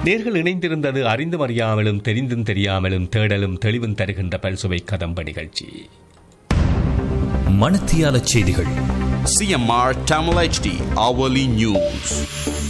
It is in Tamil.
நேர்கள் இணைந்திருந்தது அறிந்தும் அறியாமலும் தெரிந்தும் தெரியாமலும் தேடலும் தெளிவும் தருகின்ற பல்சுவை கதம்ப நிகழ்ச்சி. மணத்தியால செய்திகள். CMR Tamil HD hourly news.